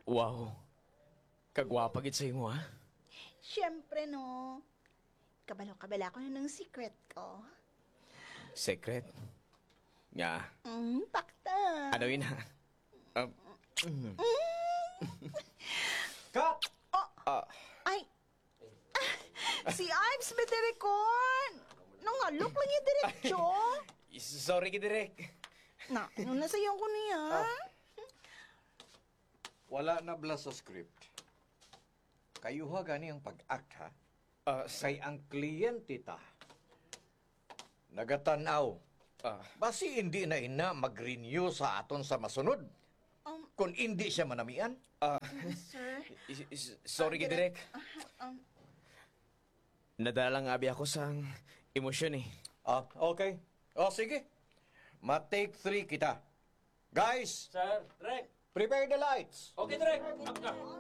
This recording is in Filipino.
Wow. Kagwapa gid sa imo, ha? Siyempre, no. Kabalo-kabala ko na ng secret ko. Secret. Nga. Pakta. Ano yun, ha? Cut! Ay! Si Ives Metericon! Nangalok lang yung diretsyo. Sorry, Kidirek. Na, nung nasayang ko niya. Wala na bala sa script. Kayuha gani ang pag-act, ha? Say ang kliyente ta. Nagatanaw. Basi hindi na ina mag-renew sa aton sa masunod. Kung hindi siya manamian. Sir? Sorry, Kidirek. Nadala nga abi ako sa emosyon, eh. Okay. Sige. Ma-take 3 kita. Guys, Sir, Direk. prepare the lights. Okay, Direk. Up na.